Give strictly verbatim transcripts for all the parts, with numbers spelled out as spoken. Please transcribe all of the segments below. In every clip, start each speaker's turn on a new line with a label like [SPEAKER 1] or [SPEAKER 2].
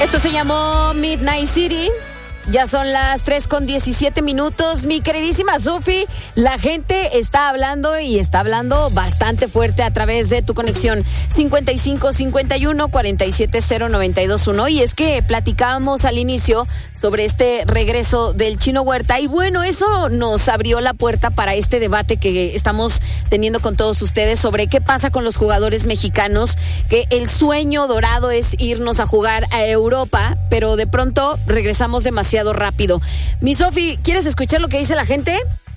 [SPEAKER 1] Esto se llamó Midnight City. Ya son las tres con diecisiete minutos. Mi queridísima Sofi, la gente está hablando y está hablando bastante fuerte a través de tu conexión cincuenta y cinco cincuenta y uno cuarenta y siete cero noventa y dos uno. Y es que platicábamos al inicio sobre este regreso del Chino Huerta. Y bueno, eso nos abrió la puerta para este debate que estamos teniendo con todos ustedes sobre qué pasa con los jugadores mexicanos, que el sueño dorado es irnos a jugar a Europa, pero de pronto regresamos demasiado rápido. Mi Sofi, ¿quieres escuchar lo que dice la gente?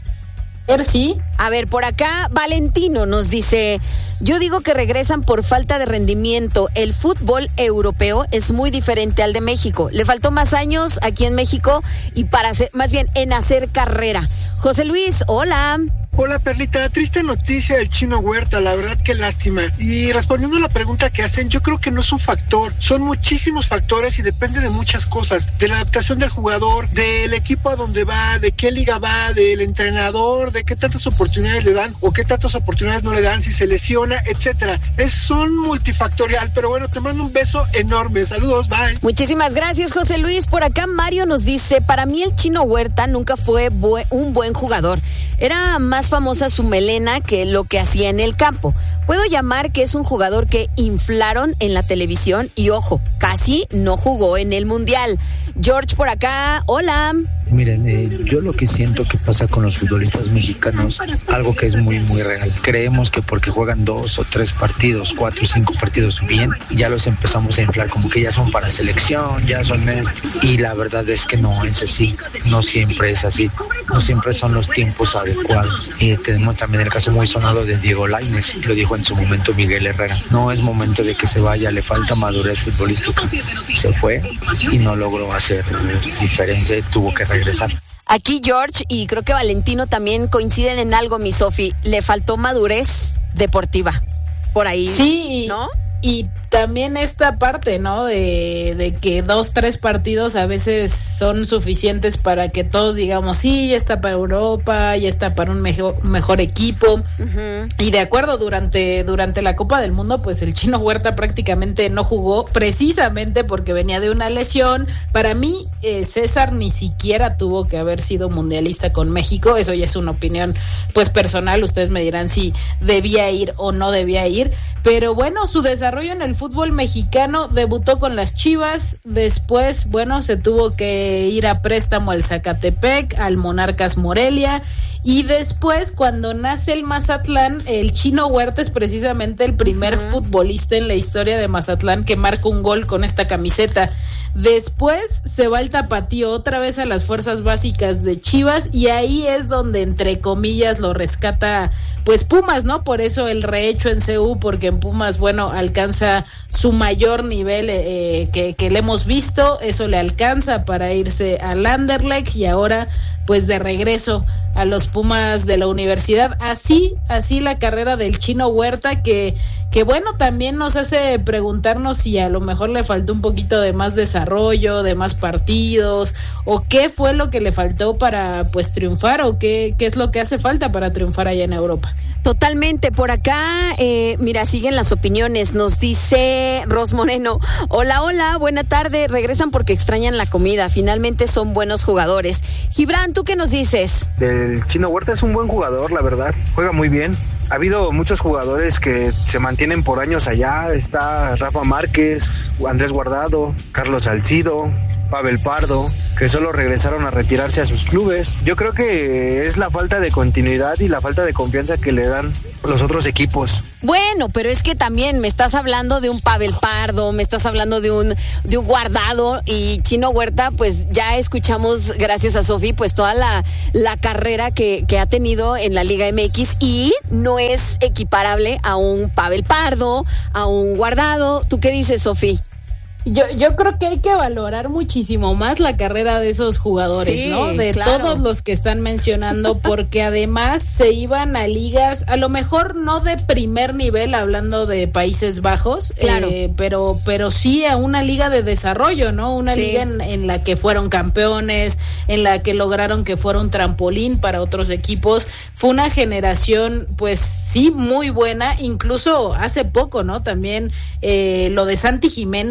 [SPEAKER 2] Sí.
[SPEAKER 1] A ver, por acá Valentino nos dice: yo digo que regresan por falta de rendimiento. El fútbol europeo es muy diferente al de México. Le faltó más años aquí en México y para hacer, más bien en hacer carrera. José Luis, hola.
[SPEAKER 3] Hola Perlita, triste noticia del Chino Huerta, la verdad que lástima. Y respondiendo a la pregunta que hacen, yo creo que no es un factor, son muchísimos factores y depende de muchas cosas, de la adaptación del jugador, del equipo a donde va, de qué liga va, del entrenador, de qué tantas oportunidades le dan o qué tantas oportunidades no le dan, si se lesiona, etcétera. Es son multifactorial, pero bueno, te mando un beso enorme, saludos, bye.
[SPEAKER 1] Muchísimas gracias, José Luis. Por acá Mario nos dice: para mí el Chino Huerta nunca fue bu- un buen jugador. Era más famosa su melena que lo que hacía en el campo. Puedo llamar que es un jugador que inflaron en la televisión y ojo, casi no jugó en el Mundial. George por acá, hola.
[SPEAKER 4] Miren, eh, yo lo que siento que pasa con los futbolistas mexicanos, algo que es muy, muy real. Creemos que porque juegan dos o tres partidos, cuatro o cinco partidos bien, ya los empezamos a inflar, como que ya son para selección, ya son esto. Y la verdad es que no es así, no siempre es así, no siempre son los tiempos adecuados. Y tenemos también el caso muy sonado de Diego Lainez, lo dijo en su momento Miguel Herrera. No es momento de que se vaya, le falta madurez futbolística. Se fue y no logró hacer diferencia, tuvo que regresar.
[SPEAKER 1] Aquí George y creo que Valentino también coinciden en algo, mi Sofi. Le faltó madurez deportiva. Por ahí,
[SPEAKER 2] sí,
[SPEAKER 1] ¿no?
[SPEAKER 2] Y también esta parte, ¿no? De, de que dos, tres partidos a veces son suficientes para que todos digamos, sí, ya está para Europa, ya está para un mejor, mejor equipo. Uh-huh. Y de acuerdo, durante, durante la Copa del Mundo, pues el Chino Huerta prácticamente no jugó, precisamente porque venía de una lesión. Para mí, eh, César ni siquiera tuvo que haber sido mundialista con México. Eso ya es una opinión, pues, personal. Ustedes me dirán si debía ir o no debía ir. Pero bueno, su desarrollo en el fútbol mexicano, debutó con las Chivas, después, bueno, se tuvo que ir a préstamo al Zacatepec, al Monarcas Morelia, y después, cuando nace el Mazatlán, el Chino Huerta es precisamente el primer uh-huh. futbolista en la historia de Mazatlán que marca un gol con esta camiseta. Después se va el Tapatío otra vez a las fuerzas básicas de Chivas, y ahí es donde, entre comillas, lo rescata, pues, Pumas, ¿no? Por eso el rehecho en C U, porque en Pumas, bueno, alcanza su mayor nivel eh, que, que le hemos visto, eso le alcanza para irse al Anderlecht y ahora pues de regreso a los Pumas de la universidad. Así, así la carrera del Chino Huerta, que, que bueno, también nos hace preguntarnos si a lo mejor le faltó un poquito de más desarrollo, de más partidos, o qué fue lo que le faltó para pues triunfar, o qué, qué es lo que hace falta para triunfar allá en Europa.
[SPEAKER 1] Totalmente, por acá, eh, mira, siguen las opiniones, nos dice Ros Moreno: hola, hola, buena tarde, regresan porque extrañan la comida, finalmente son buenos jugadores. Gibran, ¿tú qué nos dices?
[SPEAKER 5] El Chino Huerta es un buen jugador, la verdad, juega muy bien. Ha habido muchos jugadores que se mantienen por años allá, está Rafa Márquez, Andrés Guardado, Carlos Salcido, Pavel Pardo, que solo regresaron a retirarse a sus clubes. Yo creo que es la falta de continuidad y la falta de confianza que le dan los otros equipos.
[SPEAKER 1] Bueno, pero es que también me estás hablando de un Pavel Pardo, me estás hablando de un de un Guardado, y Chino Huerta, pues ya escuchamos, gracias a Sofi, pues toda la, la carrera que, que ha tenido en la Liga M X, y no es equiparable a un Pavel Pardo, a un Guardado. ¿Tú qué dices, Sofi?
[SPEAKER 2] Yo, yo creo que hay que valorar muchísimo más la carrera de esos jugadores, sí, ¿no? De claro. todos los que están mencionando, porque además se iban a ligas, a lo mejor no de primer nivel, hablando de Países Bajos, claro. eh, pero, pero sí a una liga de desarrollo, ¿no? Una sí. liga en, en la que fueron campeones, en la que lograron que fuera un trampolín para otros equipos. Fue una generación, pues sí, muy buena, incluso hace poco, ¿no? También eh, lo de Santi Jiménez, por ejemplo,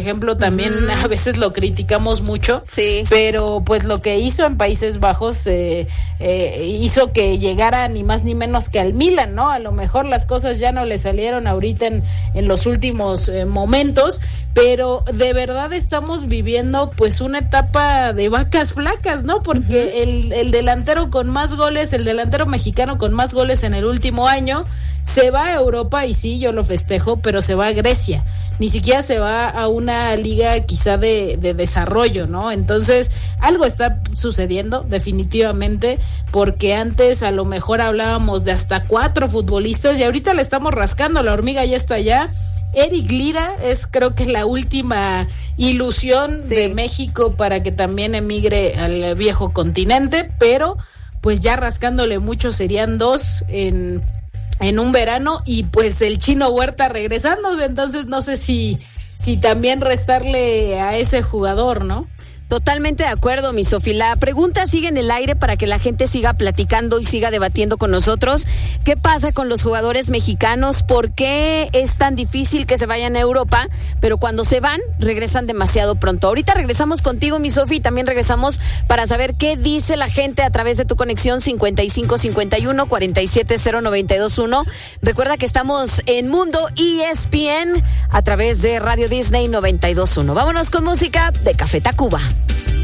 [SPEAKER 2] ejemplo, también mm. a veces lo criticamos mucho,
[SPEAKER 1] sí.
[SPEAKER 2] pero pues lo que hizo en Países Bajos eh, eh, hizo que llegara ni más ni menos que al Milan, ¿no? A lo mejor las cosas ya no le salieron ahorita en, en los últimos eh, momentos, pero de verdad estamos viviendo pues una etapa de vacas flacas, ¿no? Porque uh-huh. el, el delantero con más goles, el delantero mexicano con más goles en el último año, se va a Europa y sí, yo lo festejo, pero se va a Grecia, ni siquiera se va a una liga quizá de, de desarrollo, ¿no? Entonces, algo está sucediendo definitivamente, porque antes a lo mejor hablábamos de hasta cuatro futbolistas y ahorita le estamos rascando, la hormiga ya está allá. Eric Lira es creo que la última ilusión sí. de México para que también emigre al viejo continente, pero pues ya rascándole mucho serían dos en... en un verano, y pues el Chino Huerta regresándose, entonces no sé si, si también restarle a ese jugador, ¿no?
[SPEAKER 1] Totalmente de acuerdo, mi Sofi. La pregunta sigue en el aire para que la gente siga platicando y siga debatiendo con nosotros. ¿Qué pasa con los jugadores mexicanos? ¿Por qué es tan difícil que se vayan a Europa? Pero cuando se van, regresan demasiado pronto. Ahorita regresamos contigo, mi Sofi, y también regresamos para saber qué dice la gente a través de tu conexión cincuenta y cinco cincuenta y uno cuarenta y siete cero noventa y dos uno. Recuerda que estamos en Mundo E S P N a través de Radio Disney noventa y dos uno. Vámonos con música de Café Tacuba.